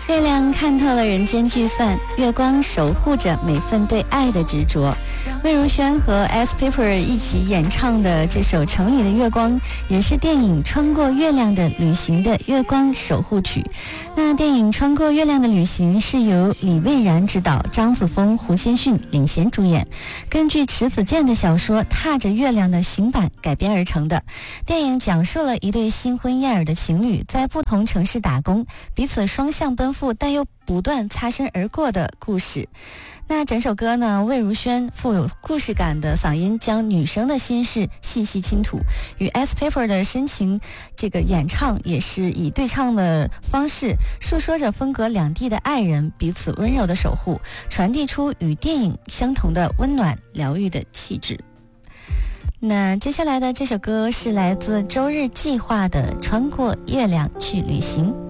月亮看透了人间聚散，月光守护着每份对爱的执着。魏如萱和 S Paper 一起演唱的这首《城里的月光》，也是电影《穿过月亮的旅行》的月光守护曲。那电影《穿过月亮的旅行》是由李蔚然执导，张子枫、胡先煦领衔主演，根据迟子建的小说《踏着月亮的行板》改编而成的。电影讲述了一对新婚燕尔的情侣在不同城市打工，彼此双向奔赴，但又不断擦身而过的故事。那整首歌呢，魏如萱富有故事感的嗓音将女生的心事细细倾吐，与 S Paper 的深情这个演唱也是以对唱的方式述说着分隔两地的爱人彼此温柔的守护，传递出与电影相同的温暖疗愈的气质。那接下来的这首歌是来自周日计划的《穿过月亮去旅行》。